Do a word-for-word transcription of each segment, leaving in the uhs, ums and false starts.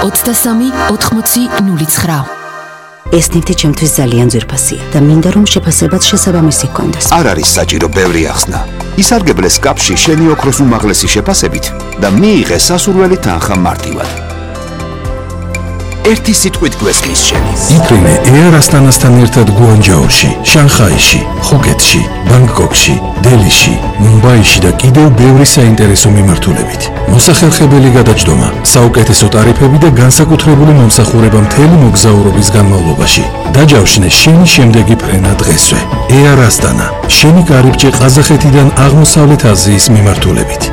ოცდასამი ოთხმოცი ნული ცხრა. ეს ნივთი ჩემთვის ძალიან ძვირფასია და მინდა რომ შეფასებაც შესაბამისი ჰქონდეს. არ არის საჭირო ბევრი ახსნა. ისარგებლე სკაფში შენი ოქროს უმაღლესი შეფასებით და მიიღე სასურველი თანხა მარტივად. ერთი სიტყვით გვესმის შენი. იფრინე Air Astana-სთან ერთად გუანჯაოში, შანხაიში, ხუკეთში, ბანგკოკში, დელიში, მუმბაიში და კიდევ ბევრი საინტერესო მიმართულებით. მოსახერხებელი გადაჯდომა, საუკეთესო ტარიფები და განსაკუთრებული მომსახურება მთელი მოგზაურობის განმავლობაში. დაჯავშნე შენი შემდეგი ფრენა დღესვე. Air Astana, შენი კარიბჭე ყაზახეთიდან აღმოსავლეთ აზიის მიმართულებით.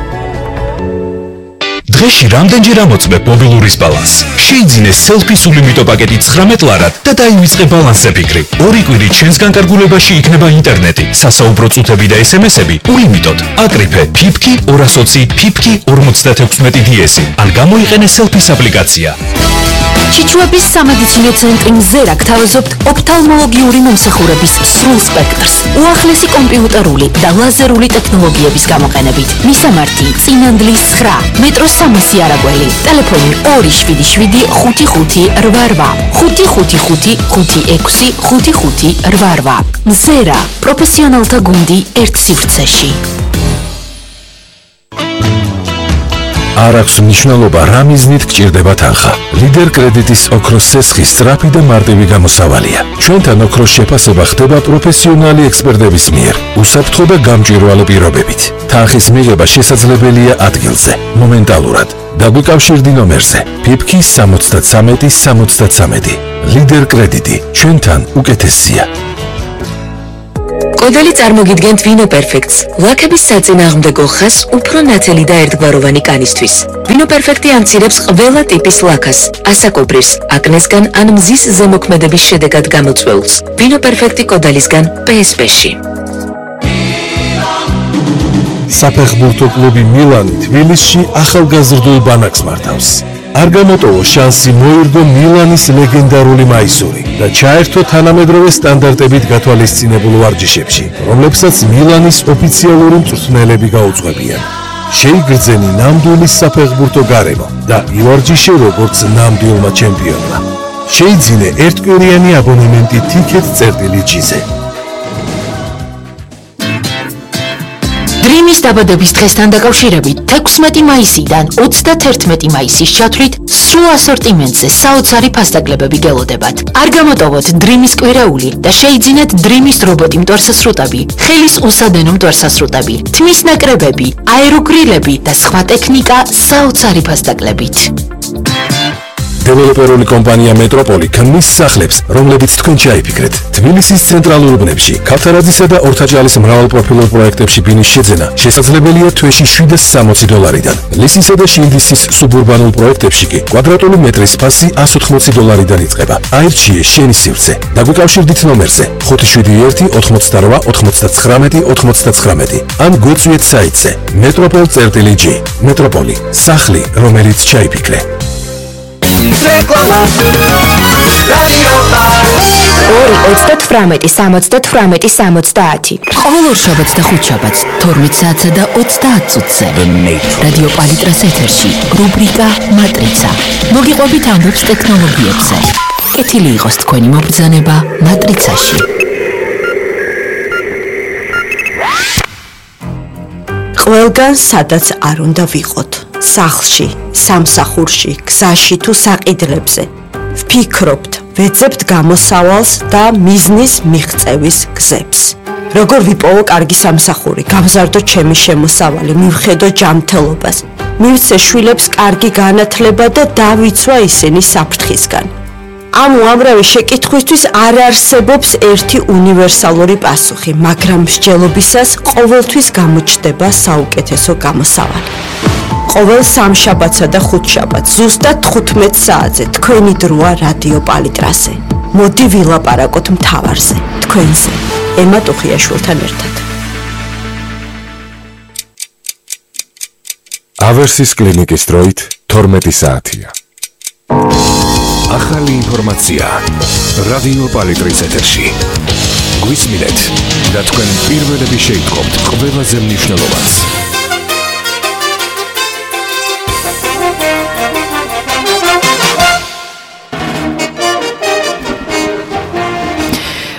დღეში რამდენჯერ ამოწმებ მობილურის ბალანსს? შეიძინე სელფის ულიმიტო პაკეტი ცხრამეტ ლარად და დაივიწყე ბალანსზე ფიქრი. ორი კვირით ჩვენს განკარგულებაში იქნება ინტერნეტი, სასაუბრო წუთები და ესემესები ულიმიტოდ. აკრიფე ფიფკი ორას ოცი ფიფკი ორმოცდათექვსმეტი დიესი ან გამოიყენე სელფის აპლიკაცია. ჩიჩუების სამედიცინო ცენტრი მზერა გთავაზობთ ოფთალმოლოგიური მომსახურების სრულ სპექტრს, უახლესი კომპიუტერული და ლაზერული ტექნოლოგიების გამოყენებით. მისამართი: წინანდლის ცხრა, მეტროს სამასი არაგველი, ტელეფონი ორი შვიდი შვიდი ხუთი ხუთი რვა რვა, ხუთი ხუთი ხუთი ხუთი ექვსი ხუთი ხუთი რვა რვა. მზერა, პროფესიონალთა გუნდი ერთ სივრცეში. არ აქვს მნიშვნელობა რა მიზნით გჭირდება თანხა. ლიდერ კრედიტის ოქროს სესხის სწრაფი და მარტივი გამოსავალია. ჩვენთან ოქროს შეფასება ხდება პროფესიონალი ექსპერტების მიერ, უსაფრთხო და გამჭვირვალე პირობებით. თანხის მიღება შესაძლებელია ადგილზე, მომენტალურად. დაგვიკავშირდი ნომერზე ფიფკი სამოცდათსამეტი სამოცდათსამეტი. ლიდერ კრედიტი, ჩვენთან უკეთესია. კოდელი წარმოგიდგენთ ვინო პერფექტს, ლაქების საწინააღმდეგო ხაზს უფრო ნათელი და ერთგვაროვანი კანისთვის. ვინო პერფექტი ამცირებს ყველა ტიპის ლაქას, ასაკობრივს, აკნესგან ან მზის ზემოქმედების შედეგად გამოწვეულს. ვინო პერფექტი კოდელისგან პე ეს პე-ში. საფეხბურთო კლუბი მილანი თბილისში ახალგაზრდულ ბანაკს მართავს. არ გამოტოვო შანსი მოირგო მილანის ლეგენდარული მაისური და ჩაერთო თანამედროვე სტანდარტებით გათვალისწინებულ ვარჯიშებში, რომლებსაც მილანის ოფიციალური მწვრთნელები გაუძღვებიან. შეიგრძენი ნამდვილი საფეხბურთო გარემო და ივარჯიშე როგორც ნამდვილმა ჩემპიონმა. შეიძინე ერთკვირიანი აბონემენტი ტიკეტ წერტილი ჯიზე. დრიმის დაბადების დღესთან დაკავშირებით თექვსმეტი მაისიდან ოცდათერთმეტი მაისის ჩათვლით სრულ ასორტიმენტზე საოცარი ფასდაკლებები გელოდებათ. არ გამოტოვოთ დრიმის კვირეული და შეიძინეთ დრიმის დრობოტი მტვერსასრუტები, ხელის უსადენო მტვერსასრუტები, თმის ნაკრებები, აეროგრილები და სხვა ტექნიკა საოცარი ფასდაკლებით. დეველოპერული კომპანია მეტროპოლი ქმნის სახლებს, რომლებიც თქვენ ჩაიფიქრეთ. თბილისის ცენტრალურ უბნებში, ქავთარაძისა და ორთაჭალის მრავალპროფილურ პროექტებში ბინის შეძენა შესაძლებელია თვეში შვიდას სამოცი დოლარიდან. ლისინსა და შილდისის სუბურბანულ პროექტებში კი კვადრატული მეტრის ფასი ასი ოცდაოთხი დოლარიდან იწყება. აირჩიე შენი სივრცე. დაგვიკავშირდით ნომერზე ხუთი შვიდი ერთი ოთხმოცდარვა ოთხმოცდათხრამეტი ოთხმოცდათხრამეტი ან გვეწვიეთ საიტზე მეტროპოლ წერტილი ჯი. მეტროპოლი, სახლი, რომელიც ჩაიფიქრე. ორი ოცდათვრამეტი სამოცდათვრამეტი სამოცდაათი. ყოველ ორშაბათს და ხუთშაბათს თორმეტ საათსა და ოცდაათ წუთზე რადიო პალიტრას ეთერში რუბრიკა მატრიცა. მოგიყვებით ამბებს ტექნოლოგიებზე. კეთილი იყოს თქვენი მობრძანება მატრიცაში. ყველგან სადაც არ უნდა ვიყოთ. სახლში, სამსახურში, გზაში თუ საყიდლებზე. ვფიქრობთ, ვეძებთ გამოსავალს და მიზნის მიღწევის გზებს. როგორ ვიპოვო კარგი სამსახური, გავზარდო ჩემი შემოსავალი, მივხედო ჯანმრთელობას, მივცე შვილებს კარგი განათლება და დავიცვა ისინი საფრთხისგან. ამ უამრავი შეკითხვისთვის არ არსებობს ერთი უნივერსალური პასუხი, მაგრამ მსჯელობისას ყოველთვის გამოჩნდება საუკეთესო გამოსავალი. ყოველ სამშაბათსა და ხუთშაბათს ზუსტად თხუთმეტ საათზე თქვენი დროა რადიო პალიტრაზე. მოდი ვილაპარაკოთ მთავარზე, თქვენზე, ემა ტუხიაშვილთან ერთად. ავერსის კლინიკის დროით თორმეტი საათია. ახალი ინფორმაცია რადიო პალიტრის ეთერში. გვისმინეთ და თქვენ პირველები შეიტყობთ ყველაზე მნიშვნელოვანს.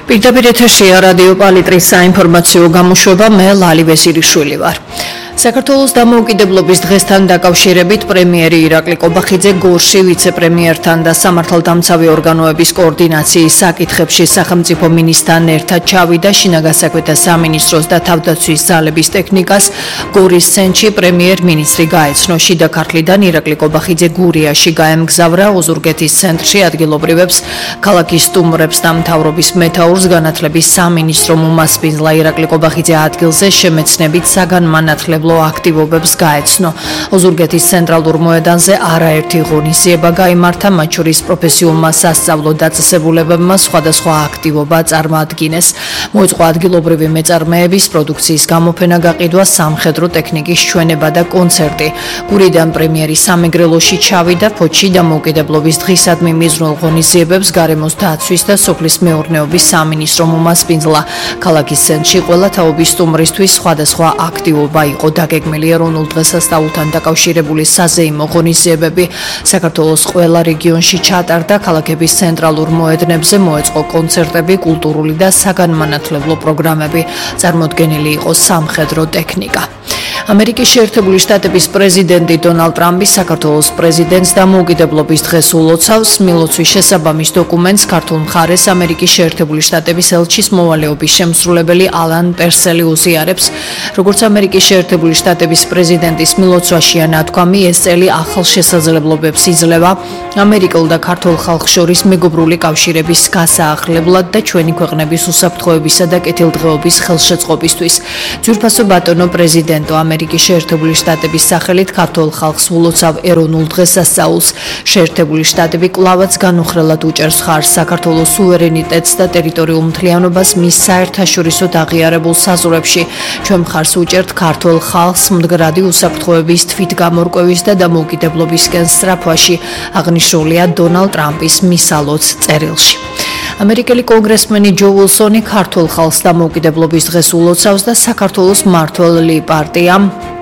პირდაპირ ეთერშია რადიო პალიტრის საინფორმაციო გამოშვება, მე ლალი ვეზირიშვილი ვარ. საქართველოს დამოუკიდებლობის დღესთან დაკავშირებით პრემიერი ირაკლი კობახიძე გორში ვიცე-პრემიერთან და სამართალდამცავი ორგანოების კოორდინაციის საკითხებში სახელმწიფო მინისტრთან ერთად ჩავიდა შინაგან საქმეთა სამინისტროს და თავდაცვის ძალების ტექნიკას გორის ცენტრში პრემიერ-მინისტრი გაეცნო. შიდა ქართლიდან ირაკლი კობახიძე გურიაში გაემგზავრა ოზურგეთის ცენტრში ადგილობრივებს, ქალაქის სტუმრებს და მთავრობის მეთაურს განათლების სამინისტრო უმასპინძლა. ირაკლი კობახიძე ადგილზე შემეცნებით საგანმანათლებლო აქტივობებს გაეცნო. ოზურგეთის ცენტრალურ მოედანზე არაერთი ღონისძიება გაიმართა, მათ შორის პროფესიულმა სასწავლო დაწესებულებებმა სხვადასხვა აქტივობა წარმოადგინეს. მოეწყო ადგილობრივი მეწარმეების პროდუქციის გამოფენა, გაყიდვა, სამხედრო ტექნიკის ჩვენება და კონცერტი. გურიდან პრემიერი სამეგრელოში ჩავიდა. ფოთში დამოუკიდებლობის დღისადმი მიზნულ ღონისძიებებს გარემოს დაცვის და სოფლის მეურნეობის სამინისტრო უმასპინძლა. ქალაქის ცენტრში ყველა თაობის სტუმრისთვის სხვადასხვა აქტივობა იყო დაგეგმილი. ეროვნულ დღესასწაულთან დაკავშირებული საზეიმო ღონისძიებები საქართველოს ყველა რეგიონში ჩატარდა. ქალაქების ცენტრალურ მოედნებზე მოეწყო კონცერტები, კულტურული და საგანმანათლებლო პროგრამები. წარმოდგენილი იყო სამხედრო ტექნიკა. ამერიკის შეერთებული შტატების პრეზიდენტი დონალდ ტრამპი საქართველოს პრეზიდენტს დამოუკიდებლობის დღეს ულოცავს. მილოცვის შესაბამის დოკუმენტს ქართულ მხარეს ამერიკის შეერთებული შტატების ელჩის მოვალეობის შემსრულებელი ალან პერსელი უზიარებს. როგორც ამერიკის შეერთებული შტატების პრეზიდენტის მილოცვაშია ნათქვამი, ეს წელი ახალ შესაძლებლობებს იძლევა ამერიკულ და ქართულ ხალხს შორის მეგობრული კავშირების გასაახლებლად და ჩვენი ქვეყნების უსაფრთხოებისა და კეთილდღეობის ხელშეწყობისთვის. ძვირფასო ბატონო პრეზიდენტო, ამერიკის შეერთებული შტატების სახელით ქართულ ხალხს ულოცავ ეროვნულ დღესასწაულს. შეერთებული შტატები კვლავაც განუხრელად უჭერს ხარს საქართველოს სუვერენიტეტს და ტერიტორიულ მთლიანობას მის საერთაშორისოდ აღიარებულ საზღვრებში. ჩვენ მხარს უჭერთ ქართულ ხალხს მდგრადი უსაფრთხოების თვითგამორკვევის და დამოუკიდებლობისკენ სწრაფვაში, აღნიშნულია დონალდ ტრამპის მისალოც წერილში. ამერიკელი კონგრესმენი ჯო უილსონი ქართულ ხალხს დამოუკიდებლობის დღეს ულოცავს და საქართველოს მმართველი პარტია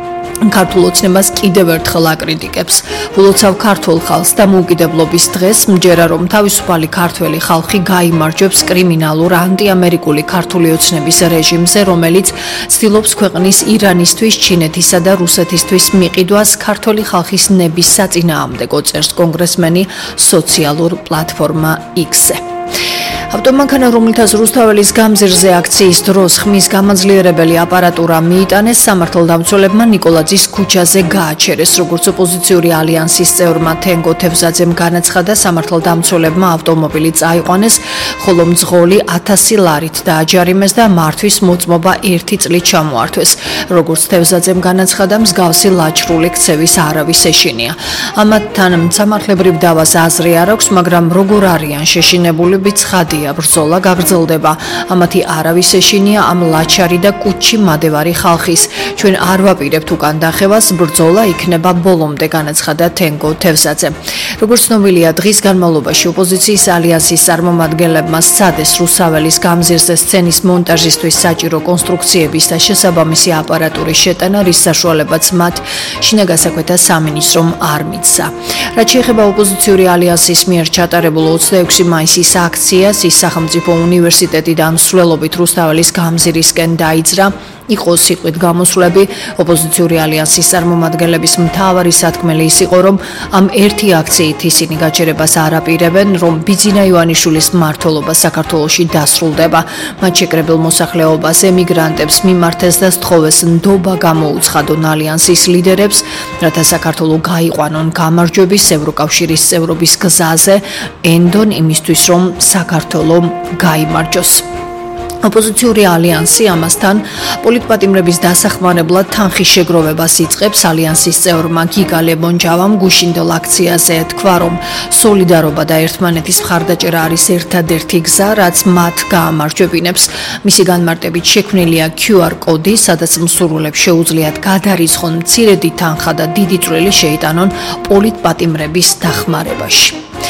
ქართულ ოცნებას კიდევ ერთხელ აკრიტიკებს. ულოცავ ქართულ ხალხს დამოუკიდებლობის დღეს, მჯერა რომ თავისუფალი ქართველი ხალხი გაიმარჯვებს კრიმინალურ ანტიამერიკული ქართული ოცნების რეჟიმზე, რომელიც ცდილობს ქვეყნის ირანისთვის, ჩინეთისა და რუსეთისთვის მიყიდვას ქართული ხალხის ნების საწინააღმდეგო, წერს კონგრესმენი სოციალურ პლატფორმა X-ზე. ავტომანქანა, რომელთაც რუსთაველის გამზირზე აქციის დროს ხმის გამაძლიერებელი აპარატურა მიიტანეს, სამართალდამცველებმა ნიკოლაძის ქუჩაზე გააჩერეს. როგორც ოპოზიციური ალიანსის წევრმა თენგო თევზაძემ განაცხადა, სამართალდამცველებმა ავტომობილი წაიყვანეს, ხოლო მძღოლი ათასი ლარით დააჯარიმეს და მართვის მოწმობა ერთი წლით ჩამოართვეს. როგორც თევზაძემ განაცხადა, მსგავსი ლაჩრული ქცევის არავის ეშინია. ამათთან სამართლებრივ დავას აზრი არ აქვს, მაგრამ როგორ არიან შეშინებულები, ცხადია. ბრძოლა გაგრძელდება. ამათი არავის ეშინია ამ ლაჩარი და კუჩი მადევარი ხალხის. ჩვენ არ ვაპირებთ უკან დახევას, ბრძოლა იქნება ბოლომდე, განაცხადა თენგო თევზაძე. როგორც ცნობილია, დღის განმავლობაში ოპოზიციის ალიანსის წარმომადგენლებმა სცადეს რუსაველის გამზირზე სცენის მონტაჟისთვის საჭირო კონსტრუქციების და შესაბამისი აპარატურის შეტანა, რის საშუალებაც მათ შინაგან საქმეთა სამინისტრომ არ მისცა. რაც შეეხება ოპოზიციური ალიანსის მიერ ჩატარებულ ოცდაექვსი მაისის აქციას, ის სახელმწიფო უნივერსიტეტიდან მსვლელობით რუსთაველის გამზირისკენ დაიძრა. იყო სიტყვით გამოსვლები. ოპოზიციური ალიანსის წარმომადგენლების მთავარი სათქმელი ის იყო, რომ ამ ერთი აქციით ისინი გაჩერებას არ აპირებენ, რომ ბიძინა ივანიშვილის მმართველობა საქართველოში დასრულდება. მათ შეკრებილ მოსახლეობას, ემიგრანტებს მიმართეს და სთხოვეს ნდობა გამოუცხადონ ალიანსის ლიდერებს, რათა საქართველო გაიყვანონ გამარჯვების ევროკავშირის წევრობის გზაზე, ენდონ იმისთვის, რომ საქართველო გაიმარჯვოს. ოპოზიციური ალიანსი ამასთან პოლიტპატიმრების დასახმარებლად თანხის შეგროვებას იწყებს. ალიანსის წევრმა გიგა ლემონჯავამ გუშინდელ აქციაზე თქვა, რომ სოლიდარობა და ერთმანეთის მხარდაჭერა არის ერთადერთი გზა, რაც მათ გაამარჯვებინებს. მისი განმარტებით შექმნილია კიუ არ კოდი, სადაც მსურველებს შეუძლიათ გადარიცხონ მცირედი თანხა და დიდი წვლილი შეიტანონ პოლიტპატიმრების დახმარებაში.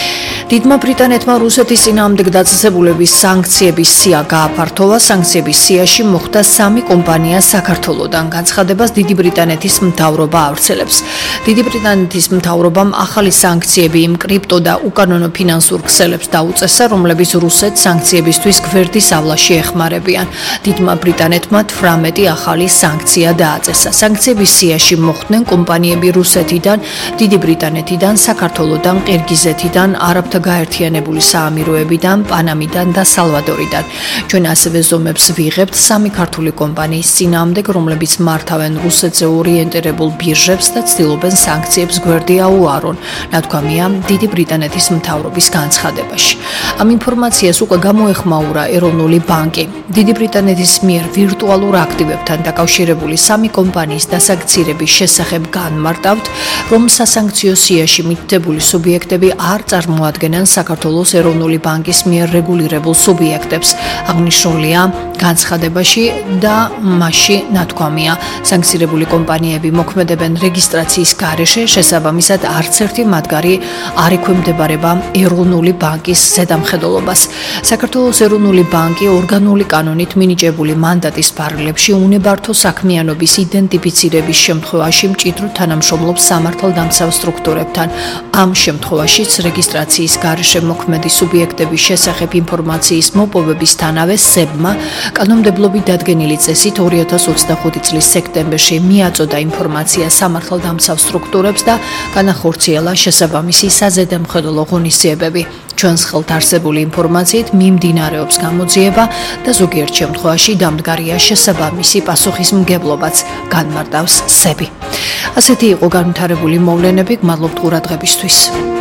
დიდმა ბრიტანეთმა რუსეთის წინააღმდეგ დაწესებულების სანქციების სია გააფართოვა. სანქციების სიაში მოხდა სამი კომპანია საქართველოდან. განცხადებას დიდი ბრიტანეთის მთავრობა ავრცელებს. დიდი ბრიტანეთის მთავრობამ ახალი სანქციები იმ კრიპტო და უკანონო ფინანსურ ქსელებს დაუწესა, რომლებიც რუსეთს სანქციებისთვის გვერდის ავლაში ეხმარებიან. დიდმა ბრიტანეთმა თვრამეტი ახალი სანქცია დააწესა. სანქციების სიაში მოხვდნენ კომპანიები რუსეთიდან, დიდი ბრიტანეთიდან, საქართველოდან, ყირგიზეთიდან, არაბთა გაერთიანებული საამიროებიდან, პანამიდან და სალვადორიდან. ჩვენ ასევე ზომებს ვიღებთ სამი ქართული კომპანიის წინააღმდეგ, რომლებიც მართავენ რუსეთზე ორიენტირებულ ბირჟებს და ცდილობენ სანქციებს გვერდი აუარონ, ნათქვამია დიდი ბრიტანეთის მთავრობის განცხადებაში. ამ ინფორმაციას უკვე გამოეხმაურა ეროვნული ბანკი. დიდი ბრიტანეთის მიერ ვირტუალურ აქტივებთან დაკავშირებული სამი კომპანიის დასაქცირების შესახებ განმარტავთ, რომ სასანქციო სიაში მითითებული სუბიექტები არ წარმოადგენენ საქართველოს ეროვნული ბანკის მიერ რეგულირებულ სუბიექტებს. აღნიშნულია განცხადებაში და მასში ნათქვამია, სანქცირებული კომპანიები მოქმედებენ რეგისტრაციის გარეშე, შესაბამისად არც ერთი მათგანი არ ექვემდებარება ეროვნული ბანკის ზედამხედველობას. საქართველოს ეროვნული ბანკი ორგანული კანონით მინიჭებული მანდატის ფარგლებში უნებართო საქმიანობის იდენტიფიცირების შემთხვევაში მჭიდროდ თანამშრომლობს სამართალდამცავ სტრუქტურებთან. ამ შემთხვევაშიც რეგისტრაციის გარეშე მოქმედი სუბიექტების შესახებ ინფორმაციის მოპოვებისთანავე სებმა კანონმდებლობით დადგენილი წესით ორი ათას ოცდახუთი წლის სექტემბერში მიაწოდა ინფორმაცია სამართალდამცავ სტრუქტურებს და განახორციელა შესაბამისი საზედამხედველო ღონისძიებები. ჩვენს ხელთ არსებული ინფორმაციით მიმდინარეობს გამოძიება და ზოგიერთ შემთხვევაში დამდგარია შესაბამისი პასუხისმგებლობაც, განმარტავს სები. ასეთი იყო განვითარებული მოვლენები, გმადლობთ ყურადღებისთვის.